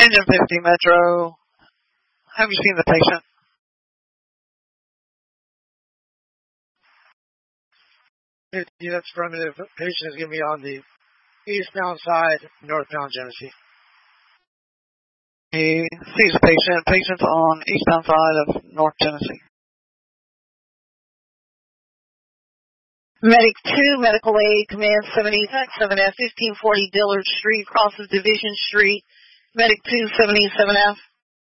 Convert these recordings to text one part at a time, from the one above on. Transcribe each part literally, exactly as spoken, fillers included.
Engine fifty Metro. Have you seen the patient? fifty, that's affirmative. The patient is going to be on the eastbound side, northbound Genesee. He sees a patient. Patient's on eastbound side of North Genesee. Medic two, Medical Aid, Command seventy-seven F, fifteen forty Dillard Street, crosses Division Street. Medic two, seventy-seven F.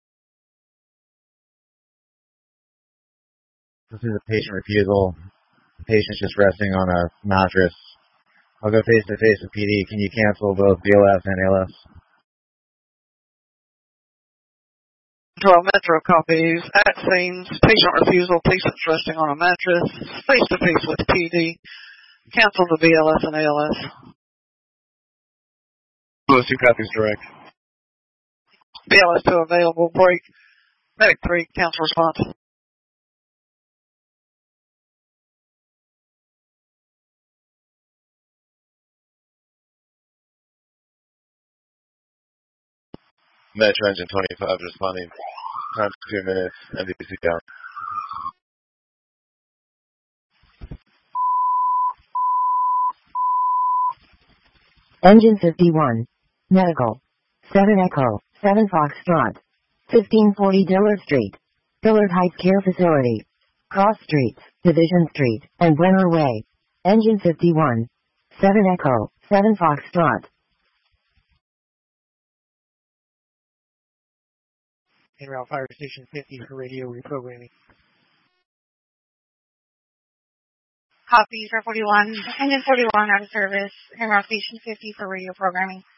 This is a patient refusal. The patient's just resting on a mattress. I'll go face to face with P D. Can you cancel both B L S and A L S? twelve Metro copies. At scenes. Patient refusal. Patient's resting on a mattress. Face to face with P D. Cancel the B L S and A L S. Those two copies direct. B L S two available. Break. Medic three. Cancel response. Metro engine twenty-five responding. Time two minutes. M D C down. Engine fifty-one. Medical. seven Echo. seven Foxtrot. fifteen forty Dillard Street. Dillard Heights Care Facility. Cross Streets, Division Street, and Brenner Way. Engine fifty-one. seven Echo. seven Foxtrot. En route Fire Station fifty for radio reprogramming. Copy, for forty-one. Engine forty-one out of service. En route Station fifty for radio programming.